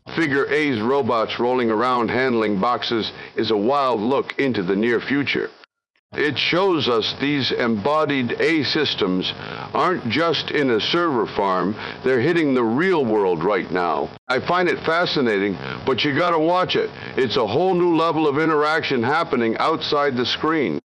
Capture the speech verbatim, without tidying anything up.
Figure A's robots rolling around handling boxes is a wild look into the near future. It shows us these embodied A systems aren't just in a server farm, they're hitting the real world right now. I find it fascinating, but you gotta watch it. It's a whole new level of interaction happening outside the screen.